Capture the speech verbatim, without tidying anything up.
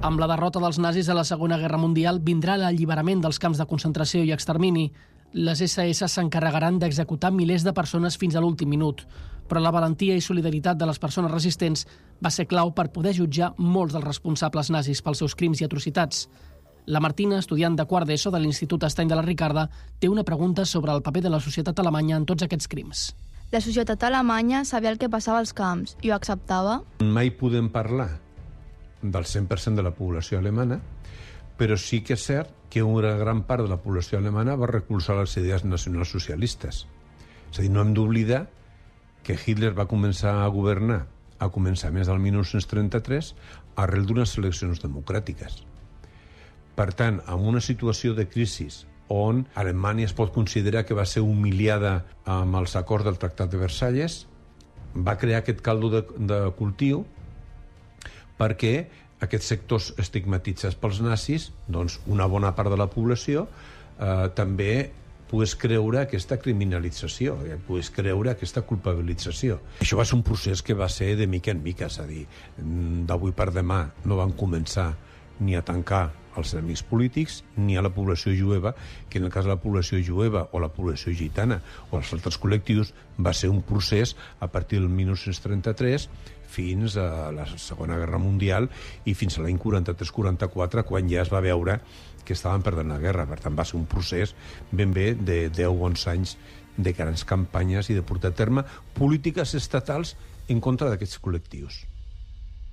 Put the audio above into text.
Amb la derrota dels nazis a la Segona Guerra Mundial vindrà l'alliberament dels camps de concentració i extermini. Les esse esse s'encarregaran d'executar milers de persones fins a l'últim minut, però la valentia i solidaritat de les persones resistents va ser clau per poder jutjar molts dels responsables nazis pels seus crims i atrocitats. La Martina, estudiant de quart d'ESO de l'Institut Estany de la Ricarda, té una pregunta sobre el paper de la societat alemanya en tots aquests crims. La societat alemanya sabia el que passava als camps i ho acceptava? Mai podem parlar del cent per cent de la població alemana, però sí que és cert que una gran part de la població alemana va recolzar les idees nacionalsocialistes. És a dir, no hem d'oblidar que Hitler va començar a governar a començaments del mil nou-cents trenta-tres arrel d'unes eleccions democràtiques. Per tant, en una situació de crisi on Alemanya es pot considerar que va ser humiliada amb els acords del Tractat de Versalles, va crear aquest caldo de, de cultiu perquè aquests sectors estigmatitzats pels nazis, doncs una bona part de la població, eh, també pogués creure aquesta criminalització, eh, pogués creure aquesta culpabilització. Això va ser un procés que va ser de mica en mica, és a dir, d'avui per demà no van començar ni a tancar els enemics polítics ni a la població jueva, que en el cas de la població jueva o la població gitana o els altres col·lectius va ser un procés a partir del mil nou-cents trenta-tres fins a la Segona Guerra Mundial i fins a l'any quaranta-tres quaranta-quatre, quan ja es va veure que estaven perdent la guerra. Per tant, va ser un procés ben bé de deu bons anys de grans campanyes i de portar a terme polítiques estatals en contra d'aquests col·lectius.